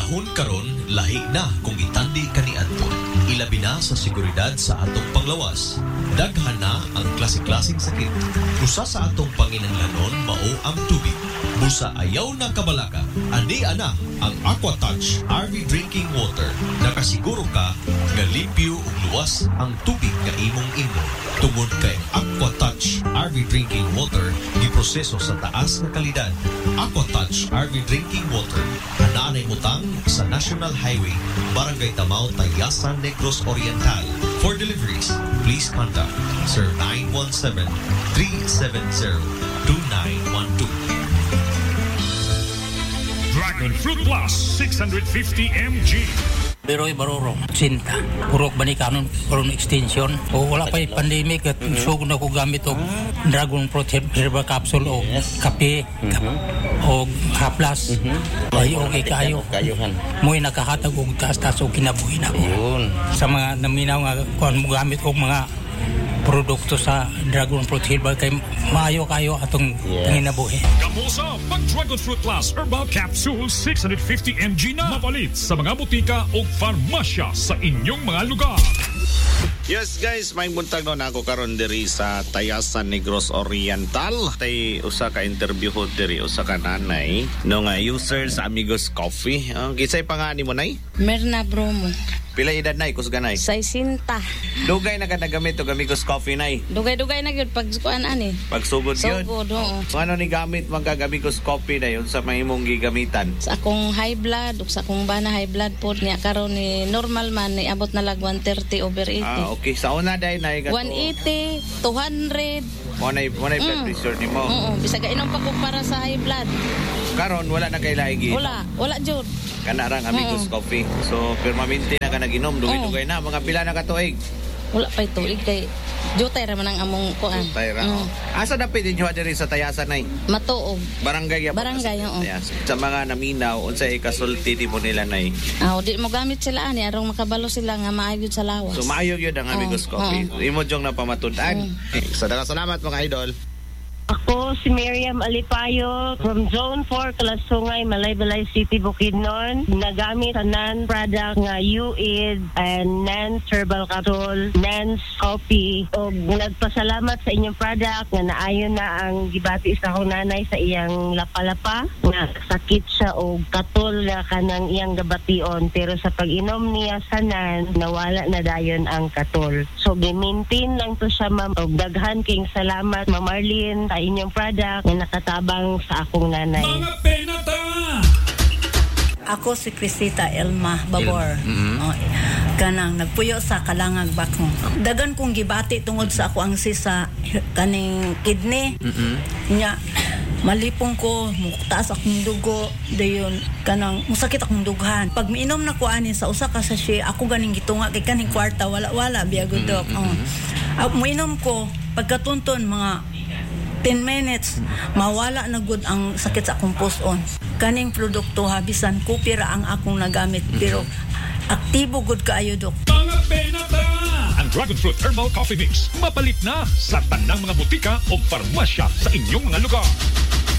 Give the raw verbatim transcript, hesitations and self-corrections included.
panahon karon lahi na kung itandi kaniadto. Ilabi na sa seguridad sa atong panglawas. Daghan na ang klase-klaseng sakit. Usa sa atong panginahanglanon mao ang tubig. Busa ayaw na kabalaka. Andi ana ang Aquatouch R V Drinking Water. Nakasiguro ka nga limpyo ug luwas ang tubig nga imong inom. Tungod kay Aquatouch R V Drinking Water giproseso sa taas nga kalidad. Aquatouch R V Drinking Water anaanay butang sa National Highway, Barangay Tamao, Tayasan, Negros Oriental. For deliveries, please contact Sir nine one seven, three seven zero, two nine one two. Dragon Fruit Plus six hundred fifty milligrams. Beroy Baroro, Sinta. Purok ba ni kanon karon extension? O wala pa yung pandemic at mm-hmm. sugod na ko gamit o Dragon Fruit Herbal Capsule o yes. kape mm-hmm. o haplas. Mm-hmm. Ay okay kayo. Kayuhan. Mo'y nakahatag og taas-taas o kinabuhi na ko. Yun. Sa mga naminaw nga kuan mo gamit og mga produkto sa Dragon Fruit Herbal kay maayo kayo atong yes. panginabuhi. Kamusa pag Dragon Fruit Plus Herbal Capsule six hundred fifty milligrams na mapalit sa mga butika o farmasya sa inyong mga lugar. Yes guys, may buntag no na ako karon diri sa Tayasan, Negros Oriental. Tay usa ka interview ho diri usa ka nanay no nga user sa Amigos Coffee. Uh, kisay pangani mo nay? Merna Bromo. Pila edad nay kus ganay? Saisinta. Dugay na ka nagamit og Amigos Coffee nay. Dugay-dugay na gyud pag kuan ani. Pagsugod gyud. Sugod oo. So, ano ni gamit man kag Amigos Coffee na yun sa mahimong gigamitan? Sa akong high blood ug sa akong bana high blood pod niya karon ni normal man ni abot na lag one thirty over eighty. Ah okay, sa una day nay gato. one eighty, two hundred. Mo nay mo nay blood pressure nimo. Oo, bisag inom pa ko para sa high blood. Karon wala na kay laigi. Wala, wala jud. Kana rang Amigos uh-uh. Coffee. So permanente na ka naginom, dugay-dugay na mga pila na ka tuig. Wala pa tuig kay jutay ra man ang among kuan. Jutay ra. Mm. Asa na pwede nyo diri sa Tayasan nay? Matuog. Barangay ya. Barangay oo. Sa mga naminaw unsay kasulti di mo nila nay? Ah, di mo gamit sila ani arong makabalo sila nga maayo sa lawas. So maayo gyud ang Amigos oh, Coffee. Oh. Imo jong napamatud-an. Oh. So salamat mga idol. Ako si Miriam Alipayo from Zone four, Kalasungay, Malaybalay City, Bukidnon. Nagamit sa non-product nga U I D and Nance Herbal Capsule, Nance Coffee. O nagpasalamat sa inyong product nga naayon na ang gibati sa akong nanay sa iyang lapalapa nga sakit siya o katol na kanang iyang gabation. Pero sa pag-inom niya sa Nan, nawala na dayon ang katol. So gi-maintain lang to siya ma'am. O daghan king salamat Ma'am Marlene sa inyong product na nakatabang sa akong nanay. Mga penata! Ako si Crisita Elma Babor. Mm-hmm. Oh, kanang nagpuyo sa Kalangag Bakong. Dagan kong gibati tungod sa ako ang sisa kaning kidney. Mm-hmm. Nya malipong ko, muktaas akong dugo, dayon kanang musakit akong dughan. Pag miinom na ko ani sa usa ka sachet, ako ganing gitunga kay kaning kwarta wala wala biya gud dok. Mm-hmm. Oh. Miinom ko pagkatunton mga ten minutes, mawala na gud ang sakit sa akong puson. Kaning produkto habisan ko pira ang akong nagamit pero aktibo gud kaayo dok. Mga penata! Ang Dragon Fruit Herbal Coffee Mix mapalit na sa tanang mga butika o farmasya sa inyong mga lugar.